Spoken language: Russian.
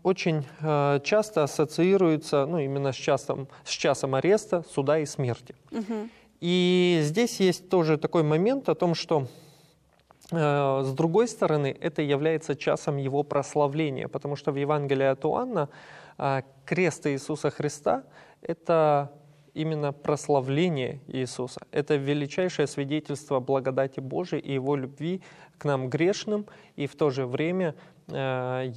очень часто ассоциируется именно с часом ареста, суда и смерти. И здесь есть тоже такой момент о том, что с другой стороны, это является часом его прославления, потому что в Евангелии от Иоанна крест Иисуса Христа – это именно прославление Иисуса. Это величайшее свидетельство благодати Божией и Его любви к нам грешным, и в то же время